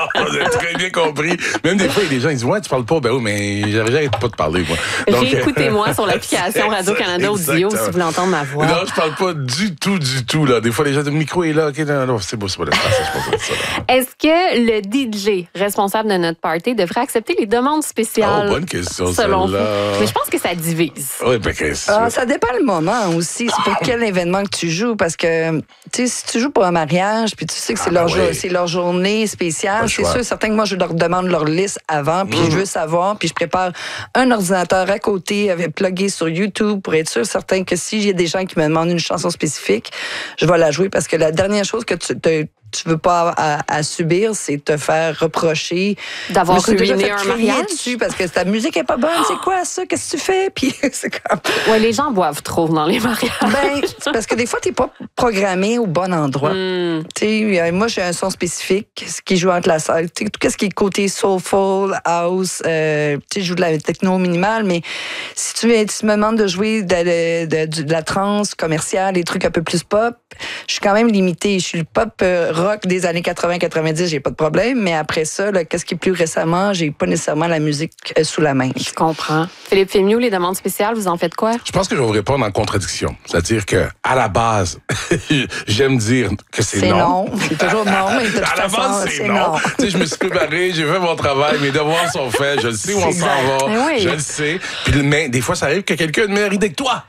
On a très bien compris. Même des fois, il y a des gens qui disent, ouais, tu parles pas. Ben oui, mais j'arrête pas de parler, moi. Donc, réécoutez-moi sur l'application Radio-Canada Audio si vous voulez entendre ma voix. Non, je parle pas du tout, là. Des fois, les gens disent, le micro est là. OK, non, c'est beau, c'est pas le français, je pense ça. Est-ce que le DJ responsable de notre party devrait accepter les demandes spéciales? Oh, bonne question, selon celle-là. vous? Mais je pense que ça divise. Oui, ben, ça dépend le moment aussi. C'est pour quel événement que tu joues. Parce que, tu sais, si tu joues pour un mariage, puis tu sais que c'est leur journée spéciale, c'est sûr, certain que moi, je leur demande leur liste avant, puis je veux savoir, puis je prépare un ordinateur à côté, avec plugué sur YouTube, pour être sûr, certain que si j'ai des gens qui me demandent une chanson spécifique, je vais la jouer. Parce que la dernière chose que tu veux pas à subir, c'est te faire reprocher d'avoir ruiné un mariage dessus parce que ta musique est pas bonne. C'est quoi ça? Qu'est-ce que tu fais? Puis c'est comme... Ouais, les gens boivent trop dans les mariages. Ben, c'est parce que des fois, t'es pas programmé au bon endroit. Tu sais, moi, j'ai un son spécifique, ce qui joue entre la salle. Tout ce qui est côté soulful, house, tu sais, je joue de la techno minimale, mais si tu me demandes de jouer de la trance commerciale, des trucs un peu plus pop, je suis quand même limitée. Je suis le pop rock des années 80-90, j'ai pas de problème, mais après ça, qu'est-ce qui est plus récemment, j'ai pas nécessairement la musique sous la main. Je comprends. Philippe Fémieux, les demandes spéciales, vous en faites quoi? Je pense que je vais vous répondre en contradiction. C'est-à-dire que à la base, j'aime dire que c'est non. C'est toujours non, mais de toute à la base, c'est non. Tu sais, je me suis préparé, j'ai fait mon travail, mes devoirs sont faits, je le sais où on s'en va, je le sais. Puis, mais des fois, ça arrive que quelqu'un a une meilleure idée que toi.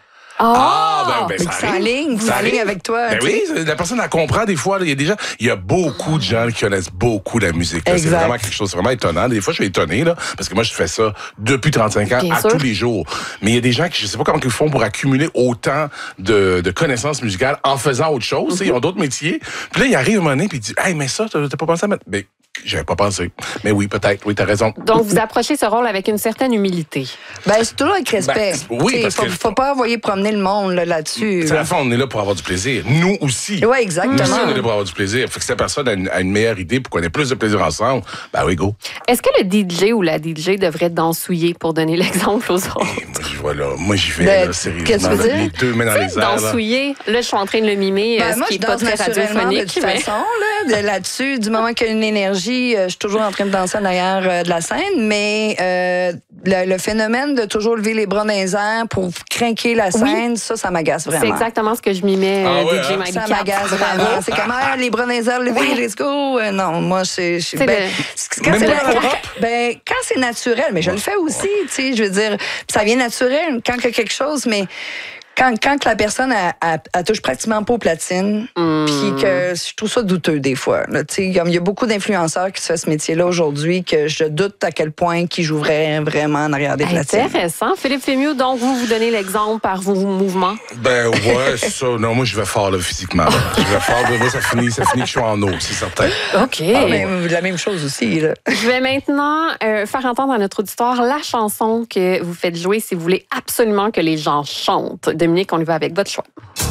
Ça aligne avec toi. Ben oui, la personne, elle comprend des fois. Il y a beaucoup de gens qui connaissent beaucoup la musique. C'est vraiment quelque chose, c'est vraiment étonnant. Des fois, je suis étonné, là, parce que moi, je fais ça depuis 35 ans, tous les jours. Mais il y a des gens qui, je sais pas comment ils font pour accumuler autant de connaissances musicales en faisant autre chose. Ils ont d'autres métiers. Puis là, il arrive un moment donné, puis il dit, hey, mais ça, t'as pas pensé à mettre... Ben, j'avais pas pensé. Mais oui, peut-être. Oui, t'as raison. Donc, vous approchez ce rôle avec une certaine humilité. Ben, c'est toujours avec respect. Faut pas envoyer promener le monde là-dessus. À la fin, on est là pour avoir du plaisir. Nous aussi. Oui, exactement. Nous aussi, on est là pour avoir du plaisir. Fait que si la personne a une meilleure idée pour qu'on ait plus de plaisir ensemble, ben oui, go. Est-ce que le DJ ou la DJ devrait dansouiller pour donner l'exemple aux autres? Moi, j'y vais, sérieusement. Qu'est-ce que tu veux dire? Les deux mains dans les airs. Dansouiller, là, je suis en train de le mimer, ce qui n'est pas très radiophonique. De toute façon, là-dessus, du moment qu'il y a une énergie, je suis toujours en train de danser en arrière de la scène, mais le phénomène de toujours lever les bras dans les airs pour craquer la scène, ça m'agace vraiment. C'est exactement ce que je mimais, DJ Maggie. Ça m'agace vraiment. C'est comme, les bras dans les airs, levés, let's go. Non, moi, quand c'est naturel, mais je le fais aussi, tu sais, je veux dire, ça vient naturel quand il y a quelque chose, mais... Quand la personne elle touche pratiquement pas aux platines, puis que je trouve ça douteux des fois. Il y a beaucoup d'influenceurs qui se font ce métier-là aujourd'hui que je doute à quel point qu'ils joueraient vraiment en arrière des platines. Intéressant. Philippe Fémieux, donc vous donnez l'exemple par vos mouvements. Ben ouais, c'est ça. Non, moi je vais fort là, physiquement. Je vais fort, moi ça finit que je suis en eau, c'est certain. OK. La même chose aussi. Là. Je vais maintenant faire entendre à notre auditoire la chanson que vous faites jouer si vous voulez absolument que les gens chantent. Dominique, on y va avec votre choix.